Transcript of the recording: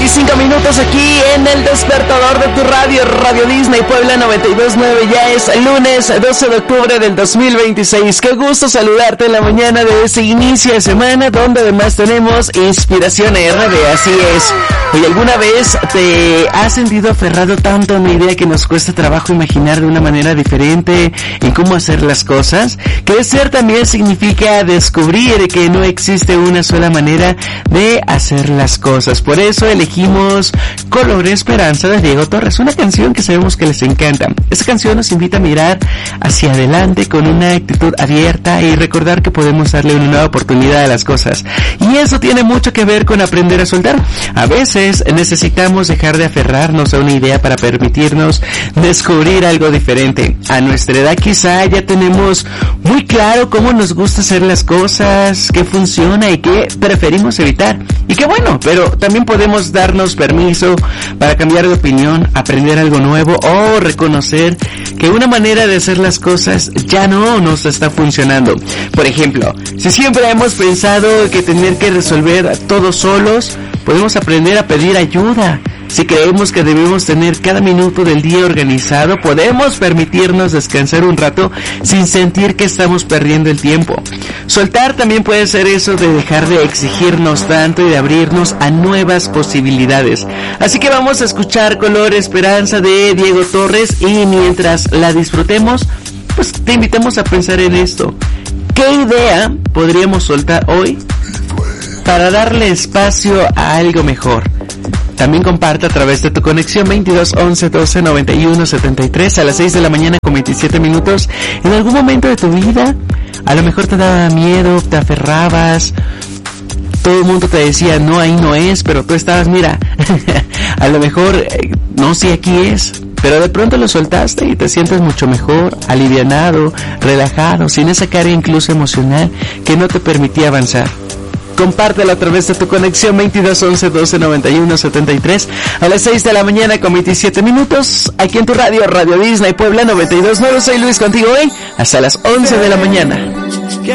25 minutos aquí en el despertador de tu radio, Radio Disney Puebla 92.9. Ya es lunes 12 de octubre del 2026. Qué gusto saludarte en la mañana de este inicio de semana, donde además tenemos Inspiración RD. Así es. ¿Y alguna vez te has sentido aferrado tanto a una idea que nos cuesta trabajo imaginar de una manera diferente en cómo hacer las cosas? Crecer también significa descubrir que no existe una sola manera de hacer las cosas. Por eso elegimos Color Esperanza de Diego Torres, una canción que sabemos que les encanta. Esta canción nos invita a mirar hacia adelante con una actitud abierta y recordar que podemos darle una nueva oportunidad a las cosas. Y eso tiene mucho que ver con aprender a soltar. A veces necesitamos dejar de aferrarnos a una idea para permitirnos descubrir algo diferente. A nuestra edad quizá ya tenemos muy claro cómo nos gusta hacer las cosas, qué funciona y qué preferimos evitar. Y qué bueno, pero también podemos darnos permiso para cambiar de opinión, aprender algo nuevo o reconocer que una manera de hacer las cosas ya no nos está funcionando. Por ejemplo, si siempre hemos pensado que tener que resolver todo solos, podemos aprender a pedir ayuda. Si creemos que debemos tener cada minuto del día organizado, podemos permitirnos descansar un rato sin sentir que estamos perdiendo el tiempo. Soltar también puede ser eso de dejar de exigirnos tanto y de abrirnos a nuevas posibilidades. Así que vamos a escuchar Color Esperanza de Diego Torres y mientras la disfrutemos, pues te invitamos a pensar en esto. ¿Qué idea podríamos soltar hoy para darle espacio a algo mejor? También comparte a través de tu conexión 22 11 12 91 73 a las 6 de la mañana con 27 minutos. En algún momento de tu vida, a lo mejor te daba miedo, te aferrabas, todo el mundo te decía, no, ahí no es, pero tú estabas, mira, a lo mejor, no, sí, aquí es. Pero de pronto lo soltaste y te sientes mucho mejor, alivianado, relajado, sin esa carga incluso emocional que no te permitía avanzar. Compártelo a través de tu conexión 22 11 12 91 73 a las 6 de la mañana con 27 minutos aquí en tu radio, Radio Disney Puebla 92.9. Soy Luis contigo hoy hasta las 11 de la mañana.